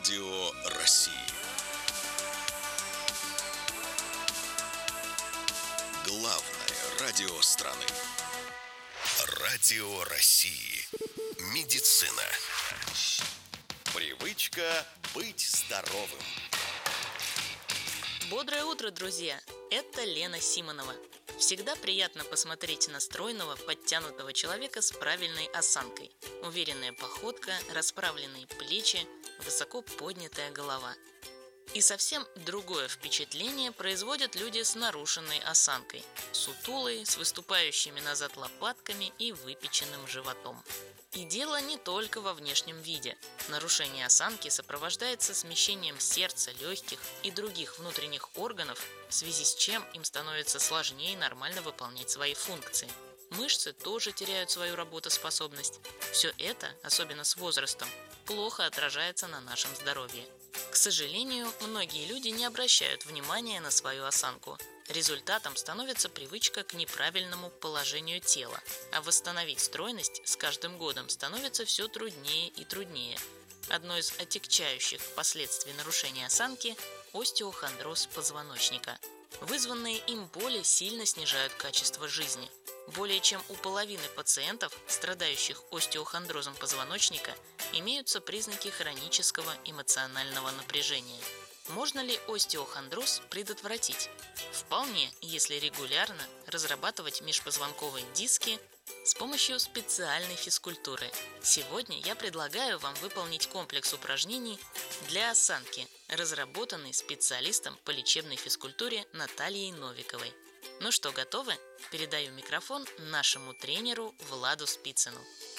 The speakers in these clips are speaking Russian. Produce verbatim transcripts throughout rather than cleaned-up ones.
Радио России. Главное радио страны. Радио России. Медицина. Привычка быть здоровым. Бодрое утро, друзья! Это Лена Симонова. Всегда приятно посмотреть на стройного, подтянутого человека с правильной осанкой. Уверенная походка, расправленные плечи, высоко поднятая голова. И совсем другое впечатление производят люди с нарушенной осанкой. Сутулые, с выступающими назад лопатками и выпеченным животом. И дело не только во внешнем виде. Нарушение осанки сопровождается смещением сердца, легких и других внутренних органов, в связи с чем им становится сложнее нормально выполнять свои функции. Мышцы тоже теряют свою работоспособность. Все это, особенно с возрастом, плохо отражается на нашем здоровье. К сожалению, многие люди не обращают внимания на свою осанку. Результатом становится привычка к неправильному положению тела, а восстановить стройность с каждым годом становится все труднее и труднее. Одно из отягчающих последствий нарушения осанки – остеохондроз позвоночника. Вызванные им боли сильно снижают качество жизни. Более чем у половины пациентов, страдающих остеохондрозом позвоночника, имеются признаки хронического эмоционального напряжения. Можно ли остеохондроз предотвратить? Вполне, если регулярно разрабатывать межпозвонковые диски с помощью специальной физкультуры. Сегодня я предлагаю вам выполнить комплекс упражнений для осанки, разработанный специалистом по лечебной физкультуре Натальей Новиковой. Ну что, готовы? Передаю микрофон нашему тренеру Владу Спицыну.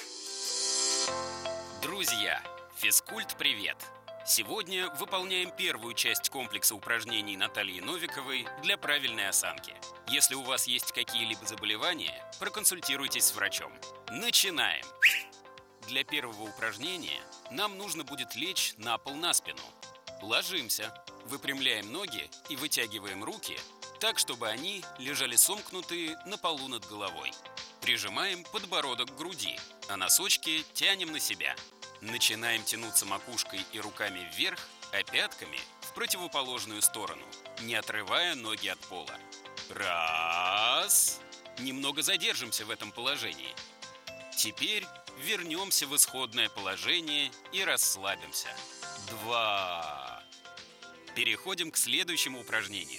Друзья, физкульт-привет! Сегодня выполняем первую часть комплекса упражнений Натальи Новиковой для правильной осанки. Если у вас есть какие-либо заболевания, проконсультируйтесь с врачом. Начинаем! Для первого упражнения нам нужно будет лечь на пол на спину. Ложимся, выпрямляем ноги и вытягиваем руки так, чтобы они лежали сомкнутые на полу над головой. Прижимаем подбородок к груди, а носочки тянем на себя. Начинаем тянуться макушкой и руками вверх, а пятками в противоположную сторону, не отрывая ноги от пола. Раз. Немного задержимся в этом положении. Теперь вернемся в исходное положение и расслабимся. Два. Переходим к следующему упражнению.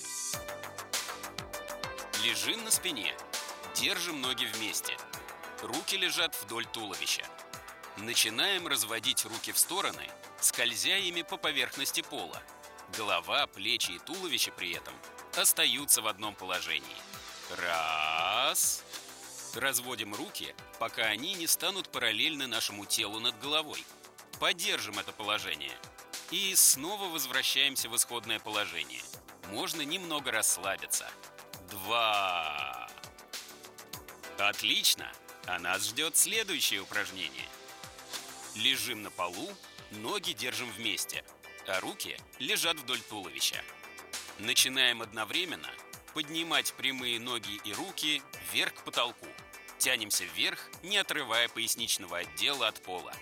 Лежим на спине. Держим ноги вместе. Руки лежат вдоль туловища. Начинаем разводить руки в стороны, скользя ими по поверхности пола. Голова, плечи и туловище при этом остаются в одном положении. Раз. Разводим руки, пока они не станут параллельны нашему телу над головой. Поддержим это положение. И снова возвращаемся в исходное положение. Можно немного расслабиться. Два. Отлично! А нас ждет следующее упражнение. Лежим на полу, ноги держим вместе, а руки лежат вдоль туловища. Начинаем одновременно поднимать прямые ноги и руки вверх к потолку. Тянемся вверх, не отрывая поясничного отдела от пола.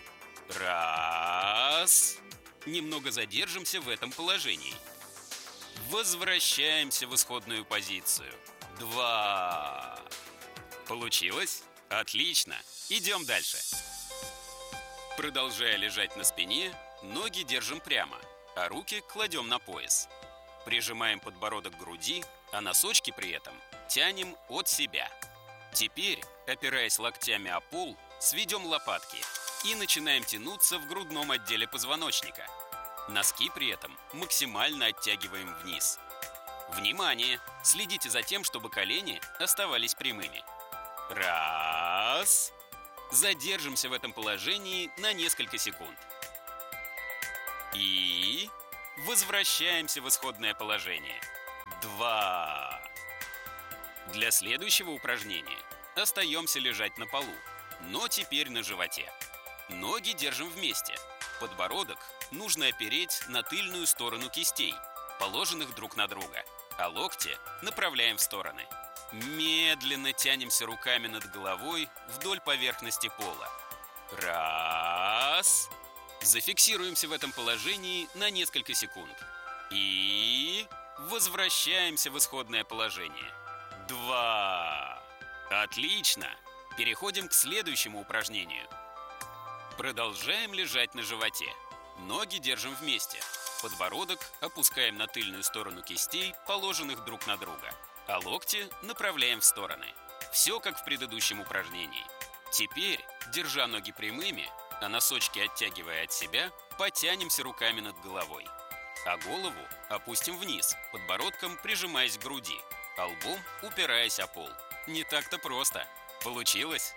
Раз. Немного задержимся в этом положении. Возвращаемся в исходную позицию. Два. Получилось? Отлично. Идем дальше. Продолжая лежать на спине, ноги держим прямо, а руки кладем на пояс. Прижимаем подбородок к груди, а носочки при этом тянем от себя. Теперь, опираясь локтями о пол, сведем лопатки и начинаем тянуться в грудном отделе позвоночника. Носки при этом максимально оттягиваем вниз. Внимание! Следите за тем, чтобы колени оставались прямыми. Раз. Задержимся в этом положении на несколько секунд. И возвращаемся в исходное положение. Два. Для следующего упражнения остаемся лежать на полу, но теперь на животе. Ноги держим вместе. Подбородок нужно опереть на тыльную сторону кистей, положенных друг на друга, а локти направляем в стороны. Медленно тянемся руками над головой вдоль поверхности пола. Раз. Зафиксируемся в этом положении на несколько секунд. И возвращаемся в исходное положение. Два. Отлично. Переходим к следующему упражнению. Продолжаем лежать на животе. Ноги держим вместе. Подбородок опускаем на тыльную сторону кистей, положенных друг на друга, а локти направляем в стороны. Все как в предыдущем упражнении. Теперь, держа ноги прямыми, а носочки оттягивая от себя, потянемся руками над головой. А голову опустим вниз, подбородком прижимаясь к груди, а лбом упираясь о пол. Не так-то просто. Получилось?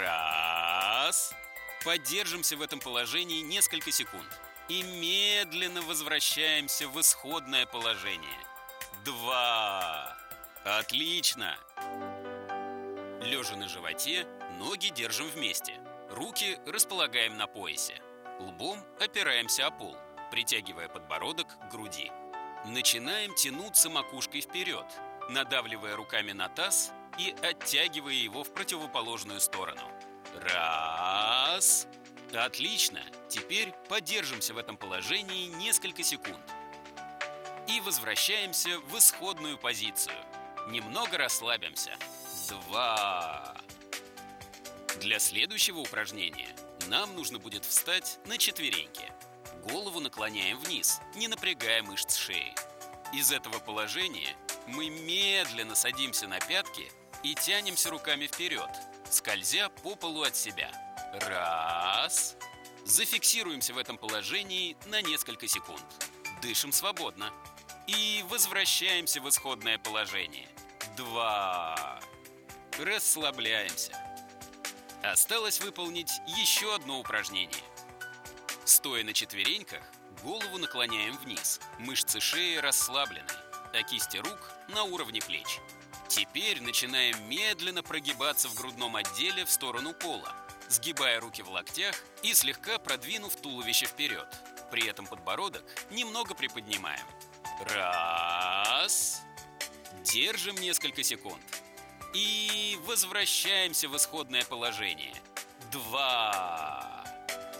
Раз. Поддержимся в этом положении несколько секунд и медленно возвращаемся в исходное положение. Два. Отлично. Лежа на животе, ноги держим вместе. Руки располагаем на поясе. Лбом опираемся о пол, притягивая подбородок к груди. Начинаем тянуться макушкой вперед, надавливая руками на таз и оттягивая его в противоположную сторону. Раз. Отлично. Теперь подержимся в этом положении несколько секунд. И возвращаемся в исходную позицию. Немного расслабимся. Два. Для следующего упражнения нам нужно будет встать на четвереньки. Голову наклоняем вниз, не напрягая мышц шеи. Из этого положения мы медленно садимся на пятки и тянемся руками вперед, скользя по полу от себя. Раз. Зафиксируемся в этом положении на несколько секунд. Дышим свободно. И возвращаемся в исходное положение. Два. Расслабляемся. Осталось выполнить еще одно упражнение. Стоя на четвереньках, голову наклоняем вниз. Мышцы шеи расслаблены, а кисти рук на уровне плеч. Теперь начинаем медленно прогибаться в грудном отделе в сторону пола, сгибая руки в локтях и слегка продвинув туловище вперед. При этом подбородок немного приподнимаем. Раз. Держим несколько секунд. И возвращаемся в исходное положение. Два.